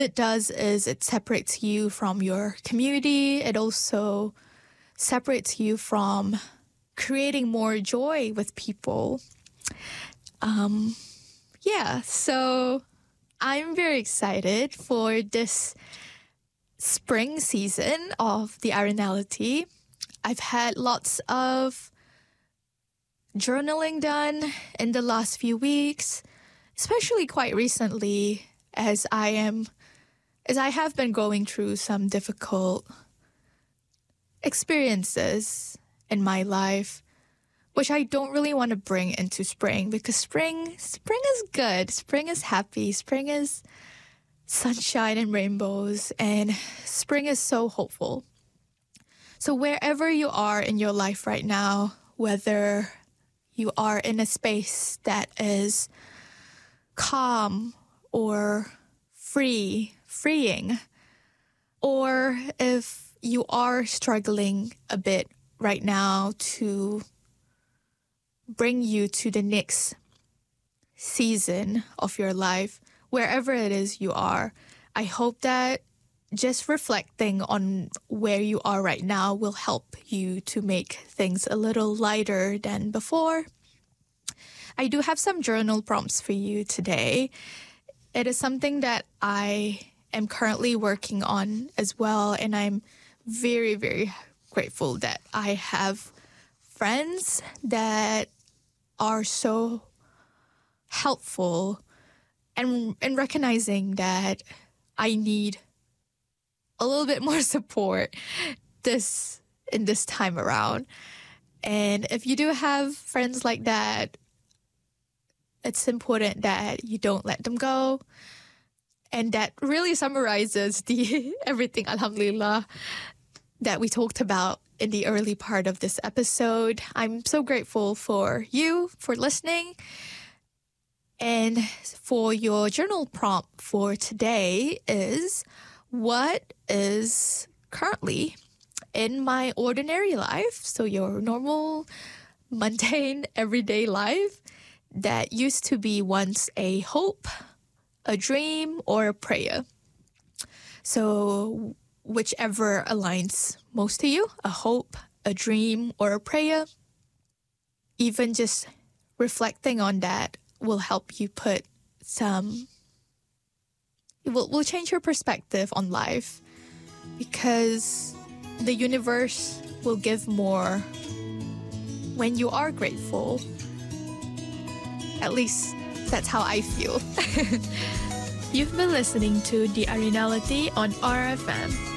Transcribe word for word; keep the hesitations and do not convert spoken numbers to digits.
it does is it separates you from your community. It also separates you from creating more joy with people. Um, yeah, so I'm very excited for this spring season of the Arenality. I've had lots of journaling done in the last few weeks, especially quite recently, as I am, as I have been going through some difficult experiences in my life, which I don't really want to bring into spring, because spring, spring is good. Spring is happy. Spring is sunshine and rainbows, and spring is so hopeful. So wherever you are in your life right now, whether you are in a space that is calm or free, freeing, or if you are struggling a bit right now to bring you to the next season of your life, wherever it is you are, I hope that just reflecting on where you are right now will help you to make things a little lighter than before. I do have some journal prompts for you today. It is something that I am currently working on as well, and I'm very, very grateful that I have friends that are so helpful and and recognizing that I need a little bit more support this in this time around. And if you do have friends like that, it's important that you don't let them go. And that really summarizes the everything, alhamdulillah, that we talked about in the early part of this episode. I'm so grateful for you for listening. And for your journal prompt for today is, what is currently in my ordinary life, so your normal, mundane, everyday life, that used to be once a hope, a dream, or a prayer? So whichever aligns most to you, a hope, a dream, or a prayer, even just reflecting on that will help you put some, it will, will change your perspective on life, because the universe will give more when you are grateful. At least that's how I feel. You've been listening to The Arenality on R F M.